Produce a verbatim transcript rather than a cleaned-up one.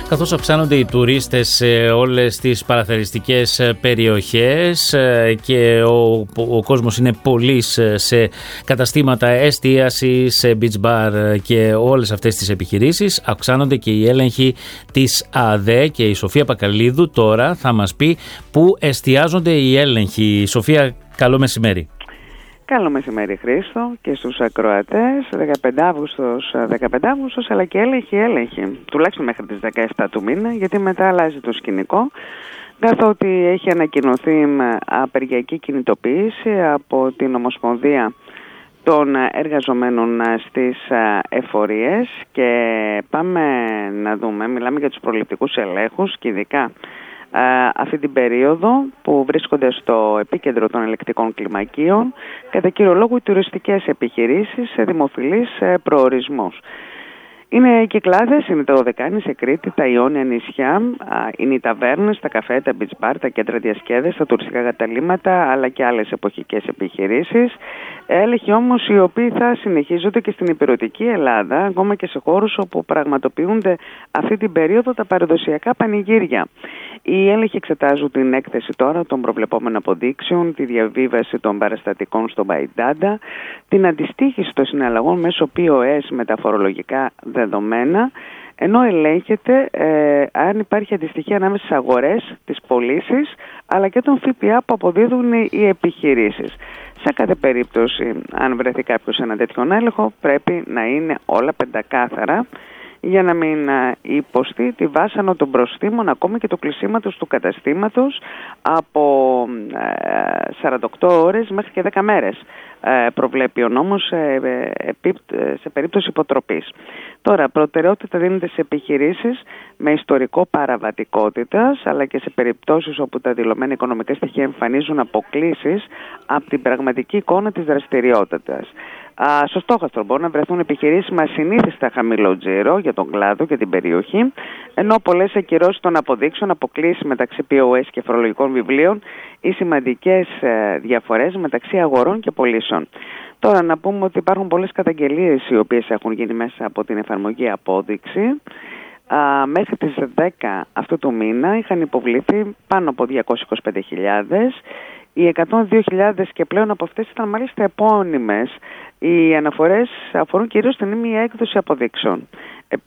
Καθώς αυξάνονται οι τουρίστες σε όλες τις παραθεριστικές περιοχές και ο, ο κόσμος είναι πολύς σε καταστήματα εστίασης, σε beach bar και όλες αυτές τις επιχειρήσεις, αυξάνονται και οι έλεγχοι της ΑΔΕ και η Σοφία Πακαλίδου τώρα θα μας πει πού εστιάζονται οι έλεγχοι. Σοφία, καλό μεσημέρι. Καλό μεσημέρι Χρήστο και στους ακροατές. δεκαπέντε Αυγούστος, δεκαπέντε Αυγούστος, αλλά και έλεγχη, έλεγχη. Τουλάχιστον μέχρι τις δεκαεπτά του μήνα, γιατί μετά αλλάζει το σκηνικό. Καθότι έχει ανακοινωθεί απεργιακή κινητοποίηση από την Ομοσπονδία των εργαζομένων στις εφορίες και πάμε να δούμε, μιλάμε για τους προληπτικούς ελέγχους και ειδικά αυτή την περίοδο που βρίσκονται στο επίκεντρο των ελεκτικών κλιμακίων κατά κύριο λόγο οι τουριστικές επιχειρήσεις σε δημοφιλείς προορισμούς. Είναι οι Κυκλάδες, είναι τα Δωδεκάνη σε Κρήτη, τα Ιόνια νησιά, είναι οι ταβέρνες, τα καφέ, τα beach bar, τα κέντρα διασκέδες, τα τουριστικά καταλύματα αλλά και άλλες εποχικές επιχειρήσεις. Έλεγχοι όμως οι οποίοι θα συνεχίζονται και στην υπηρετική Ελλάδα, ακόμα και σε χώρους όπου πραγματοποιούνται αυτή την περίοδο τα παραδοσιακά πανηγύρια. Οι έλεγχοι εξετάζουν την έκθεση τώρα των προβλεπόμενων αποδείξεων, τη διαβίβαση των παραστατικών στον Μπαϊντάντα, την αντιστοίχηση των συναλλαγών μέσω πι ο ες με τα φορολογικά δεδομένα, ενώ ελέγχεται ε, αν υπάρχει αντιστοιχεία ανάμεσα στις αγορές, τις πωλήσεις, αλλά και τον ΦΠΑ που αποδίδουν οι επιχειρήσεις. Σε κάθε περίπτωση, αν βρεθεί κάποιος σε ένα τέτοιο έλεγχο, πρέπει να είναι όλα πεντακάθαρα, για να μην υποστεί τη βάσανο των προστήμων ακόμη και το κλεισίματος του καταστήματος από σαράντα οκτώ ώρες μέχρι και δέκα μέρες προβλέπει ο νόμος σε περίπτωση υποτροπής. Τώρα, προτεραιότητα δίνεται σε επιχειρήσεις με ιστορικό παραβατικότητας αλλά και σε περιπτώσεις όπου τα δηλωμένα οικονομικά στοιχεία εμφανίζουν αποκλίσεις από την πραγματική εικόνα της δραστηριότητας. Α, στο στόχαστρο μπορούν να βρεθούν επιχειρήσεις με ασυνήθιστα χαμηλό τζίρο για τον κλάδο και την περιοχή, ενώ πολλές ακυρώσεις των αποδείξεων, αποκλίσεις μεταξύ πι ο ες και φορολογικών βιβλίων ή σημαντικές ε, διαφορές μεταξύ αγορών και πωλήσεων. Τώρα να πούμε ότι υπάρχουν πολλές καταγγελίες οι οποίες έχουν γίνει μέσα από την εφαρμογή απόδειξη. Α, μέχρι τις δέκα αυτού του μήνα είχαν υποβληθεί πάνω από διακόσιες είκοσι πέντε χιλιάδες. Οι εκατόν δύο χιλιάδες και πλέον από αυτές ήταν μάλιστα επώνυμες. Οι αναφορές αφορούν κυρίως την ήμια έκδοση αποδείξεων.